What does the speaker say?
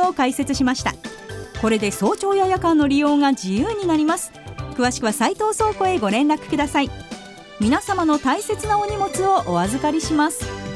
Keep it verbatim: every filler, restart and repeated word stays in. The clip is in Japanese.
を開設しました。これで早朝や夜間の利用が自由になります。詳しくは斉藤倉庫へご連絡ください。皆様の大切なお荷物をお預かりします。